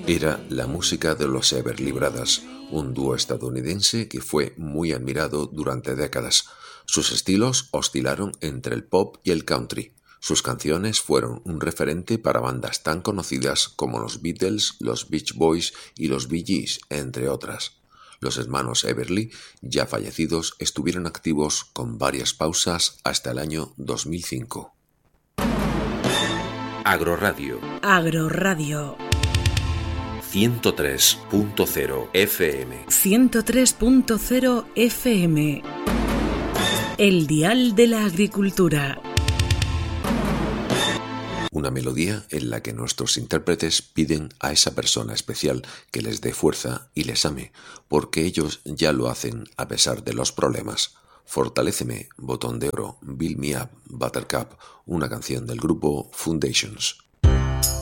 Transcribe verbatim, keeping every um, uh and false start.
Era la música de los Everly Brothers, un dúo estadounidense que fue muy admirado durante décadas. Sus estilos oscilaron entre el pop y el country. Sus canciones fueron un referente para bandas tan conocidas como los Beatles, los Beach Boys y los Bee Gees, entre otras. Los hermanos Everly, ya fallecidos, estuvieron activos con varias pausas hasta el año dos mil cinco. Agroradio. Agroradio. ciento tres punto cero F M. ciento tres punto cero F M. El dial de la agricultura. Una melodía en la que nuestros intérpretes piden a esa persona especial que les dé fuerza y les ame, porque ellos ya lo hacen a pesar de los problemas. Fortaléceme, Botón de Oro, Build Me Up, Buttercup, una canción del grupo Foundations.